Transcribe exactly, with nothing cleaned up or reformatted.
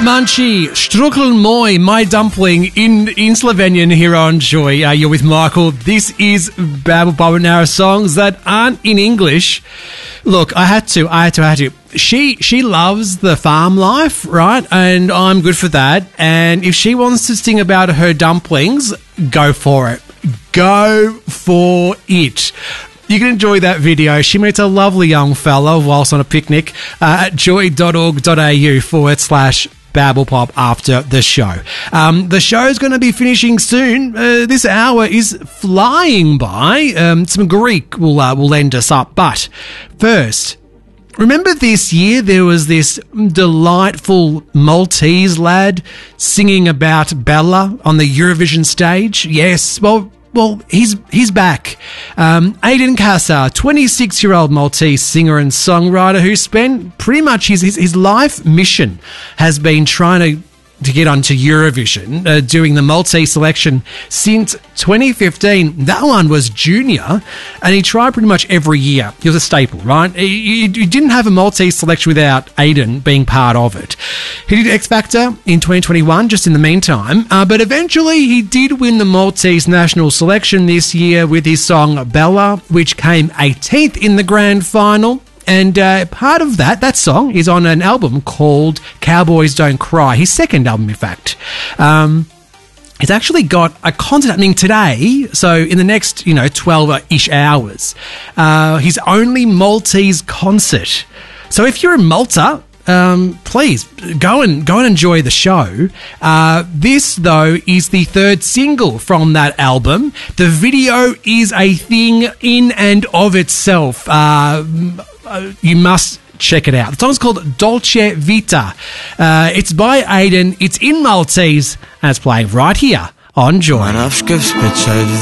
Munchie, Strukel Moi, my dumpling in, in Slovenian here on Joy. Uh, you're with Michael. This is Babble Pop and Now songs that aren't in English. Look, I had to, I had to, I had to. She she loves the farm life, right? And I'm good for that. And if she wants to sing about her dumplings, go for it. Go for it. You can enjoy that video. She meets a lovely young fella whilst on a picnic uh, at joy.org.au forward slash Babble Pop after the show. Um, the show's going to be finishing soon. Uh, this hour is flying by. Um, some Greek will, uh, will end us up. But first, remember this year there was this delightful Maltese lad singing about Bella on the Eurovision stage? Yes, well... Well, he's he's back. Um, Aidan Kassar, twenty-six-year-old Maltese singer and songwriter who spent pretty much his, his, his life mission has been trying to to get onto Eurovision, uh, doing the Maltese selection since twenty fifteen. That one was junior, and he tried pretty much every year. He was a staple, right? You didn't have a Maltese selection without Aidan being part of it. He did X Factor in twenty twenty-one, just in the meantime, uh, but eventually he did win the Maltese national selection this year with his song Bella, which came eighteenth in the grand final. And uh, part of that, that song is on an album called Cowboys Don't Cry, his second album, in fact. Um, he's actually got a concert happening today, so in the next, you know, twelve-ish hours, uh, his only Maltese concert. So if you're in Malta, um, please go and go and enjoy the show. Uh, this, though, is the third single from that album. The video is a thing in and of itself. Uh, Uh, you must check it out. The song's called Dolce Vita. Uh, it's by Aidan. It's in Maltese, and it's playing right here on Joy. Man afskafspet uit